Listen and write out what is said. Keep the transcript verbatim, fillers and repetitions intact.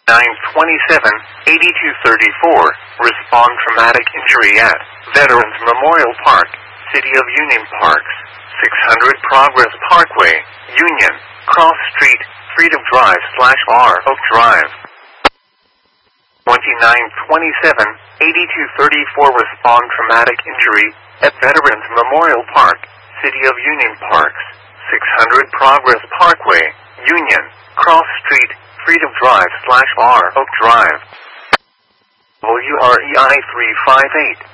nine twenty-seven, eighty-two thirty-four, respond traumatic injury at Veterans Memorial Park, City of Union Parks, six hundred Progress Parkway, Union, Cross Street, Freedom Drive slash R Oak Drive. twenty-nine twenty-seven, eighty-two thirty-four, respond traumatic injury at Veterans Memorial Park, City of Union Parks, six hundred Progress Parkway, Union, Cross Street, Freedom Drive slash R Oak Drive. W R E I three five eight.